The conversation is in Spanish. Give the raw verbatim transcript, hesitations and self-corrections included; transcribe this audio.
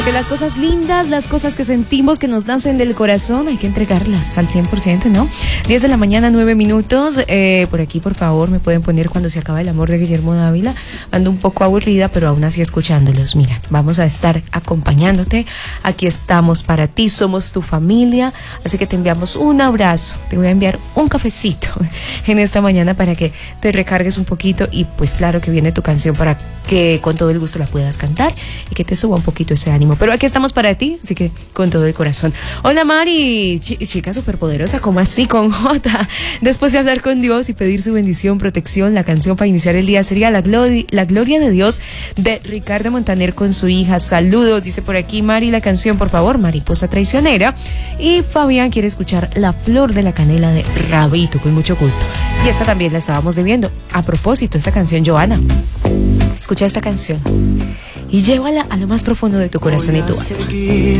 Que las cosas lindas, las cosas que sentimos que nos nacen del corazón, hay que entregarlas al cien por ciento, ¿no? diez de la mañana, nueve minutos. Eh, por aquí, por favor, me pueden poner Cuando se acaba el amor de Guillermo Dávila. Ando un poco aburrida, pero aún así escuchándolos. Mira, vamos a estar acompañándote. Aquí estamos para ti, somos tu familia. Así que te enviamos un abrazo. Te voy a enviar un cafecito en esta mañana para que te recargues un poquito. Y pues claro que viene tu canción para que con todo el gusto la puedas cantar y que te suba un poquito ese ánimo. Pero aquí estamos para ti, así que con todo el corazón. Hola Mari, Ch- chica superpoderosa, ¿cómo así? Con J. Después de hablar con Dios y pedir su bendición, protección, la canción para iniciar el día sería La, Glori- la Gloria de Dios de Ricardo Montaner con su hija. Saludos, dice por aquí Mari, la canción, por favor, Mariposa Traicionera. Y Fabián quiere escuchar La Flor de la Canela de Rabito, con mucho gusto. Y esta también la estábamos debiendo. A propósito, esta canción, Joana, escucha esta canción y llévala a lo más profundo de tu corazón y tu alma.